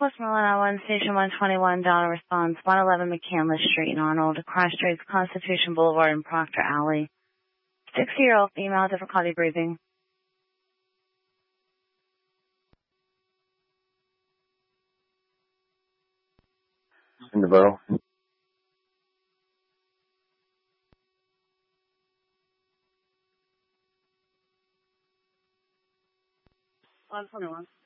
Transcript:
Westmoreland on 1, Station 121, Donna responds, 111 McCandless Street in Arnold, cross streets Constitution Boulevard and Proctor Alley. 60-year-old female, difficulty breathing. In the borough. 121.